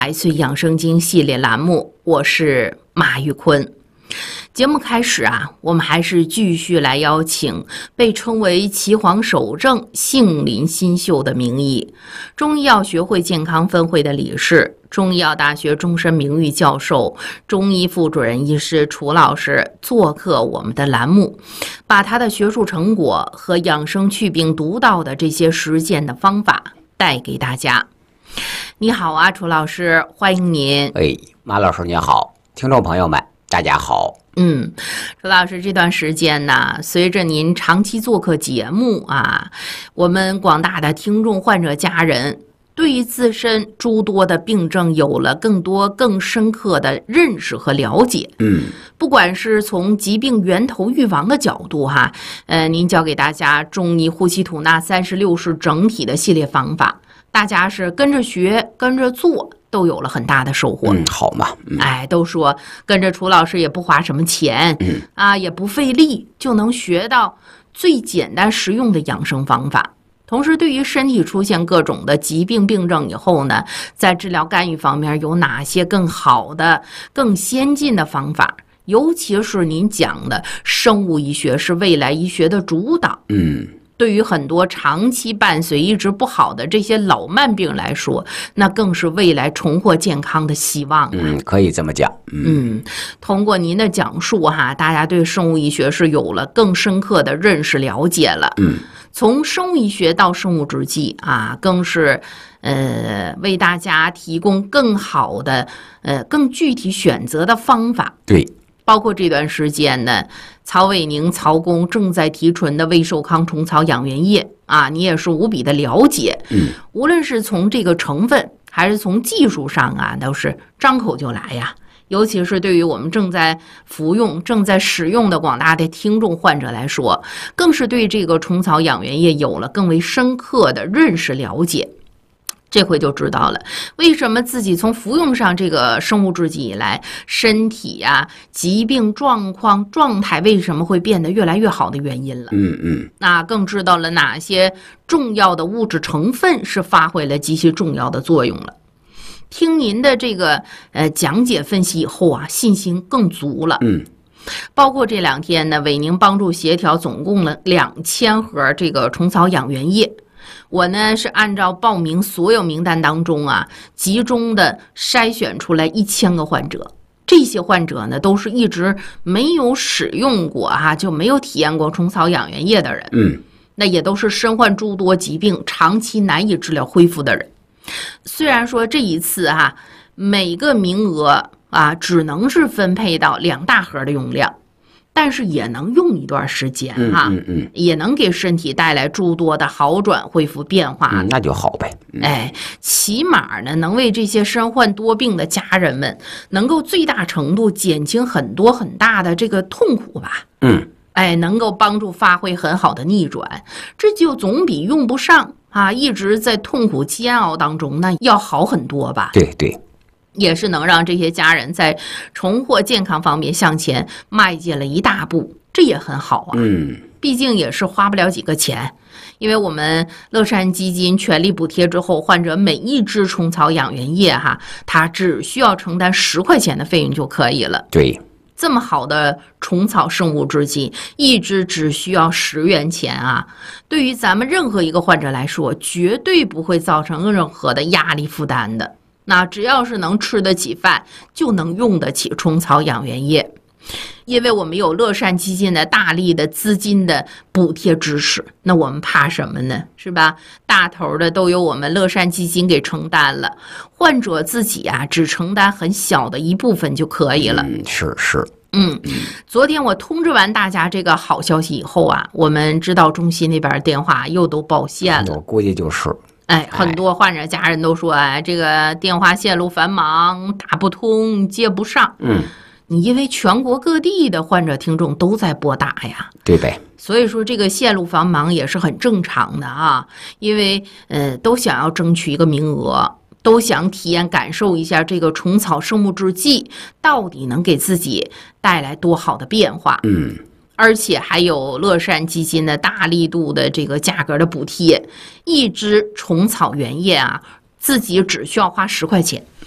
100岁养生经系列栏目，我是马玉坤。节目开始我们还是继续来邀请被称为岐黄首正、杏林新秀的名医，中医药学会健康分会的理事，中医药大学终身名誉教授、中医副主任医师楚老师做客我们的栏目，把他的学术成果和养生祛病独到的这些实践的方法带给大家。你好楚老师，欢迎您。 马老师您好，听众朋友们大家好。 楚老师，这段时间呢，随着您长期做客节目我们广大的听众、患者、家人对于自身诸多的病症有了更多、更深刻的认识和了解。不管是从疾病源头预防的角度您教给大家中医呼吸吐纳36式整体的系列方法，大家是跟着学、跟着做，都有了很大的收获。 好嘛。 都说跟着楚老师也不花什么钱，也不费力，就能学到最简单实用的养生方法。同时，对于身体出现各种的疾病病症以后呢，在治疗干预方面有哪些更好的、更先进的方法？尤其是您讲的生物医学是未来医学的主导。对于很多长期伴随一直不好的这些老慢病来说，那更是未来重获健康的希望。 可以这么讲。 通过您的讲述大家对生物医学是有了更深刻的认识了解了。从生物医学到生物制剂更是为大家提供更好的更具体选择的方法。 对， 包括这段时间呢，曹伟宁曹公正在提纯的魏寿康虫草养元液你也是无比的了解。无论是从这个成分还是从技术上都是张口就来尤其是对于我们正在服用、正在使用的广大的听众患者来说，更是对这个虫草养元液有了更为深刻的认识了解。这回就知道了为什么自己从服用上这个生物制剂以来，身体疾病状况状态为什么会变得越来越好的原因了。那更知道了哪些重要的物质成分是发挥了极其重要的作用了。听您的这个讲解分析以后信心更足了。包括这2天呢，伟宁帮助协调总共了2000盒这个虫草养元液。我呢是按照报名所有名单当中集中的筛选出来1000个患者。这些患者呢都是一直没有使用过就没有体验过虫草养元液的人。那也都是身患诸多疾病、长期难以治疗恢复的人。虽然说这一次每个名额只能是分配到2大盒的用量，但是也能用一段时间也能给身体带来诸多的好转、恢复变化。 那就好呗。 起码呢能为这些身患多病的家人们能够最大程度减轻很多很大的这个痛苦吧。能够帮助发挥很好的逆转，这就总比用不上一直在痛苦煎熬当中那要好很多吧。 对， 也是能让这些家人在重获健康方面向前迈进了一大步，这也很好毕竟也是花不了几个钱，因为我们乐善基金全力补贴之后，患者每一支虫草养元液他只需要承担10块钱的费用就可以了。 对， 这么好的虫草生物制剂，一支只需要10元钱对于咱们任何一个患者来说，绝对不会造成任何的压力负担的。那只要是能吃得起饭，就能用得起虫草养元液。因为我们有乐善基金的大力的资金的补贴支持，那我们怕什么呢？是吧？大头的都由我们乐善基金给承担了，患者自己只承担很小的一部分就可以了。 是。 昨天我通知完大家这个好消息以后我们指导中心那边电话又都报线了。 我估计就是很多患者家人都说这个电话线路繁忙，打不通，接不上。你因为全国各地的患者听众都在拨打对呗， 所以说这个线路繁忙也是很正常的因为都想要争取一个名额，都想体验感受一下这个虫草生物制剂到底能给自己带来多好的变化。而且还有乐善基金的大力度的这个价格的补贴，一支虫草原液自己只需要花10块钱。